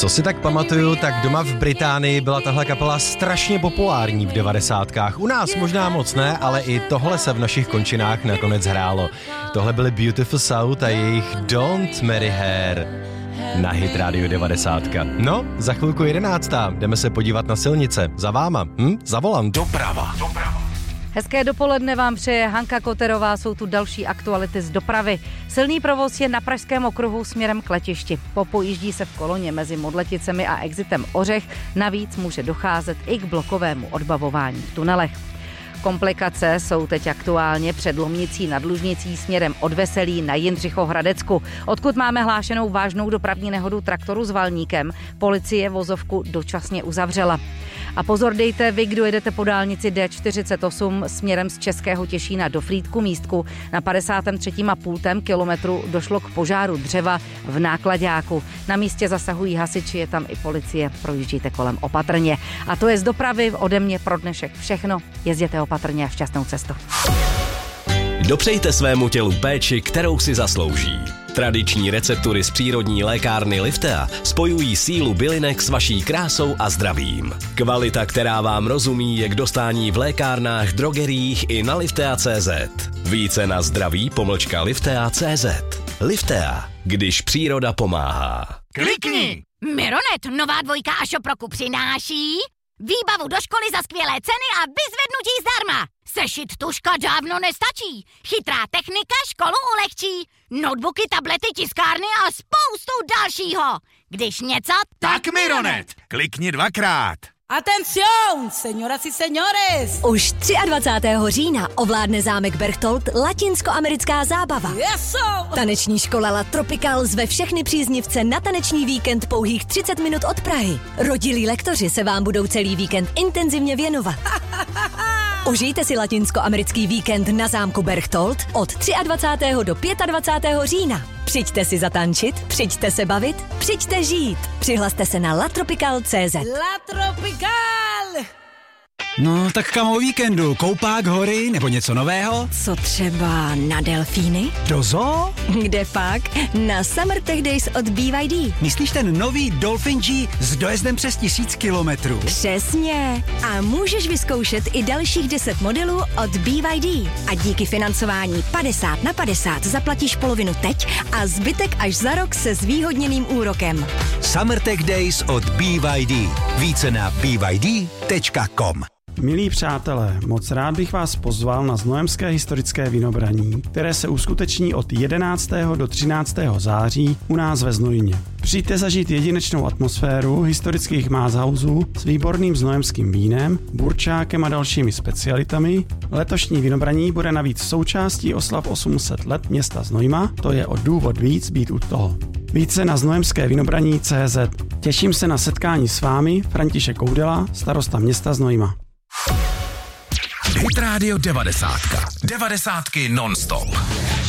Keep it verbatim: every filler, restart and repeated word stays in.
Co si tak pamatuju, tak doma v Británii byla tahle kapela strašně populární v devadesátkách. U nás možná moc ne, ale i tohle se v našich končinách nakonec hrálo. Tohle byly Beautiful South a jejich Don't Marry Her na Hit Radio devadesát. No, za chvilku jedenáctá. Jdeme se podívat na silnice. Za váma, hm? Za volant. Doprava. Doprava. Hezké dopoledne vám přeje Hanka Koterová, jsou tu další aktuality z dopravy. Silný provoz je na Pražském okruhu směrem k letišti. Popojíždí se v koloně mezi Modleticemi a exitem Ořech, navíc může docházet i k blokovému odbavování v tunelech. Komplikace jsou teď aktuálně před Lomnicí nad Lužnicí směrem od Veselí na Jindřichohradecku, odkud máme hlášenou vážnou dopravní nehodu traktoru s valníkem. Policie vozovku dočasně uzavřela. A pozor dejte vy, kdo jedete po dálnici D čtyřicet osm směrem z Českého Těšína do Frýdku Místku. Na padesátém třetím a půl kilometru došlo k požáru dřeva v náklaďáku. Na místě zasahují hasiči, je tam i policie, projíždíte kolem opatrně. A to je z dopravy ode mě pro dnešek všechno. Jezděte opatrně a šťastnou cestu. Dopřejte svému tělu péči, kterou si zaslouží. Tradiční receptury z přírodní lékárny Liftea spojují sílu bylinek s vaší krásou a zdravím. Kvalita, která vám rozumí, je k dostání v lékárnách, drogeriích i na liftea tečka cé zet. Více na zdraví pomlčka liftea tečka cé zet. Liftea, když příroda pomáhá. Klikni! Mironet, nová dvojka a šoproku přináší výbavu do školy za skvělé ceny a vyzvednutí zdarma. Sešit tuška dávno nestačí. Chytrá technika školu ulehčí. Notebooky, tablety, tiskárny a spoustu dalšího. Když něco, tak Mironet. Klikni dvakrát. Atención, señoras y señores! Už dvacátého třetího října ovládne zámek Berchtold latinskoamerická zábava. Yes, Taneční škola La Tropical zve všechny příznivce na taneční víkend pouhých třicet minut od Prahy. Rodilí lektoři se vám budou celý víkend intenzivně věnovat. Užijte si latinskoamerický víkend na zámku Berchtold od dvacátého třetího do dvacátého pátého října. Přijďte si zatančit, přijďte se bavit, přijďte žít. Přihlaste se na latropical tečka cé zet. La Tropical! No, tak kam o víkendu? Koupák, hory nebo něco nového? Co třeba na delfíny? Do zoo? Kde pak? Na Summer Tech Days od B Y D. Myslíš ten nový Dolphin G s dojezdem přes tisíc kilometrů? Přesně. A můžeš vyzkoušet i dalších deset modelů od B Y D. A díky financování padesát na padesát zaplatíš polovinu teď a zbytek až za rok se zvýhodněným úrokem. Summer Tech Days od B Y D. Více na b y d tečka com. Milí přátelé, moc rád bych vás pozval na Znojemské historické vinobraní, které se uskuteční od jedenáctého do třináctého září u nás ve Znojmě. Přijďte zažít jedinečnou atmosféru historických mázhausů s výborným znojemským vínem, burčákem a dalšími specialitami. Letošní vinobraní bude navíc součástí oslav osm set let města Znojma, to je o důvod víc být u toho. Více na znojemské vinobraní tečka cé zet. Těším se na setkání s vámi, František Koudela, starosta města Znojma. Hit Radio devadesát. Devadesátky non-stop.